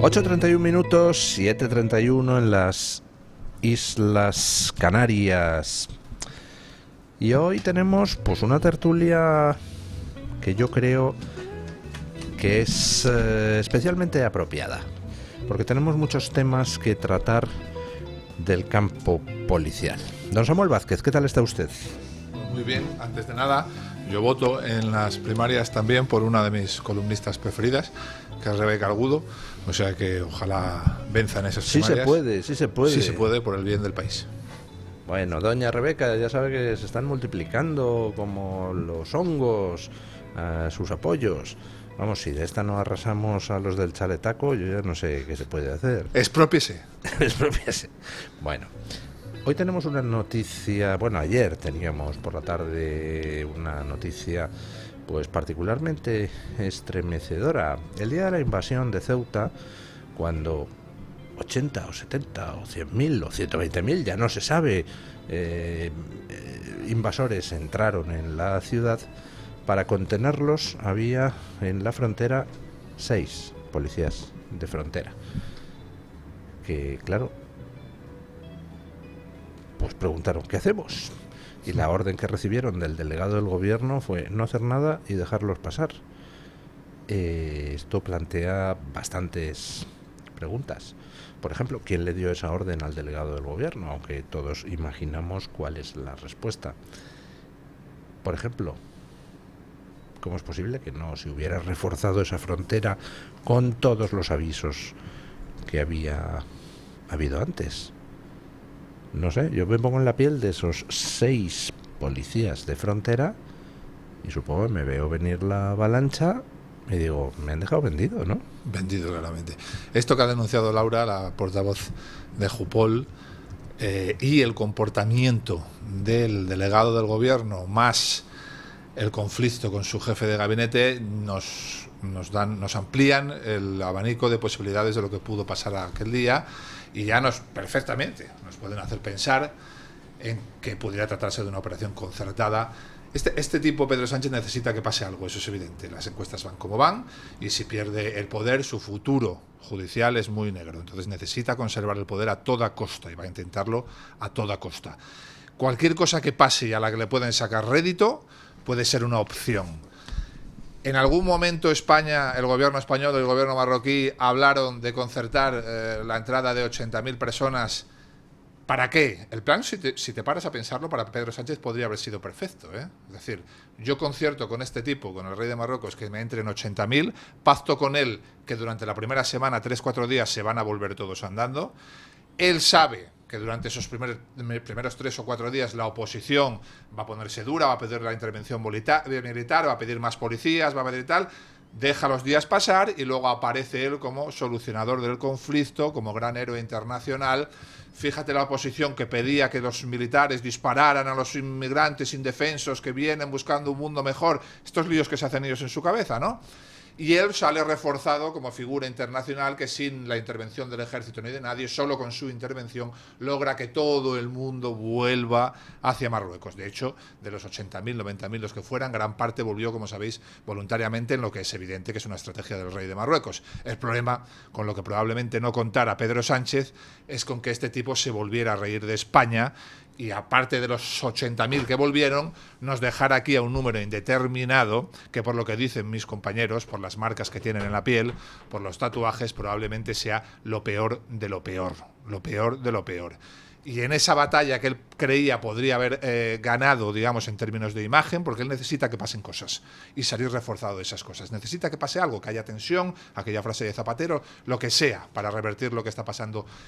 8:31, 7:31 en las Islas Canarias. Y hoy tenemos pues una tertulia que yo creo que es especialmente apropiada, porque tenemos muchos temas que tratar del campo policial. Don Samuel Vázquez, ¿qué tal está usted? Muy bien, antes de nada, yo voto en las primarias también por una de mis columnistas preferidas, que es Rebeca Argudo, o sea que ojalá venzan esas primarias. Sí se puede. Sí se puede, por el bien del país. Bueno, doña Rebeca, ya sabe que se están multiplicando como los hongos sus apoyos. Vamos, si de esta no arrasamos a los del chaletaco, yo ya no sé qué se puede hacer. Expropiese. Expropiese. Bueno, hoy tenemos una noticia, bueno, ayer teníamos por la tarde una noticia pues particularmente estremecedora. El día de la invasión de Ceuta, cuando 80 o 70 o 100.000 o 120.000, ya no se sabe, invasores entraron en la ciudad. Para contenerlos había en la frontera 6 policías de frontera, que claro, pues preguntaron ¿qué hacemos? Y la orden que recibieron del delegado del gobierno fue no hacer nada y dejarlos pasar. Esto plantea bastantes preguntas. Por ejemplo, ¿quién le dio esa orden al delegado del gobierno? Aunque todos imaginamos cuál es la respuesta. Por ejemplo, ¿cómo es posible que no se hubiera reforzado esa frontera con todos los avisos que había habido antes? No sé, yo me pongo en la piel de esos 6 policías de frontera y supongo que me veo venir la avalancha y digo, me han dejado vendido, ¿no? Vendido, claramente. Esto que ha denunciado Laura, la portavoz de Jupol, y el comportamiento del delegado del gobierno, más el conflicto con su jefe de gabinete, nos amplían el abanico de posibilidades de lo que pudo pasar aquel día, y ya perfectamente nos pueden hacer pensar en que pudiera tratarse de una operación concertada. Este tipo, Pedro Sánchez, necesita que pase algo, eso es evidente. Las encuestas van como van, y si pierde el poder, su futuro judicial es muy negro. Entonces necesita conservar el poder a toda costa, y va a intentarlo a toda costa. Cualquier cosa que pase y a la que le pueden sacar rédito puede ser una opción. En algún momento España, el gobierno español y el gobierno marroquí hablaron de concertar la entrada de 80.000 personas. ¿Para qué? El plan, si te paras a pensarlo, para Pedro Sánchez podría haber sido perfecto, ¿eh? Es decir, yo concierto con este tipo, con el rey de Marruecos, que me entren 80.000, pacto con él que durante la primera semana, 3-4 días, se van a volver todos andando. Él sabe que durante esos primeros 3 o 4 días la oposición va a ponerse dura, va a pedir la intervención militar, va a pedir más policías, va a pedir tal. Deja los días pasar y luego aparece él como solucionador del conflicto, como gran héroe internacional. Fíjate la oposición que pedía que los militares dispararan a los inmigrantes indefensos que vienen buscando un mundo mejor. Estos líos que se hacen ellos en su cabeza, ¿no? Y él sale reforzado como figura internacional que sin la intervención del ejército ni de nadie, solo con su intervención, logra que todo el mundo vuelva hacia Marruecos. De hecho, de los 80.000, 90.000 los que fueran, gran parte volvió, como sabéis, voluntariamente, en lo que es evidente que es una estrategia del rey de Marruecos. El problema, con lo que probablemente no contara Pedro Sánchez, es con que este tipo se volviera a reír de España, y aparte de los 80.000 que volvieron, nos dejara aquí a un número indeterminado que, por lo que dicen mis compañeros, por las marcas que tienen en la piel, por los tatuajes, probablemente sea lo peor de lo peor, lo peor de lo peor. Y en esa batalla que él creía podría haber ganado, digamos, en términos de imagen, porque él necesita que pasen cosas y salir reforzado de esas cosas. Necesita que pase algo, que haya tensión, aquella frase de Zapatero, lo que sea, para revertir lo que está pasando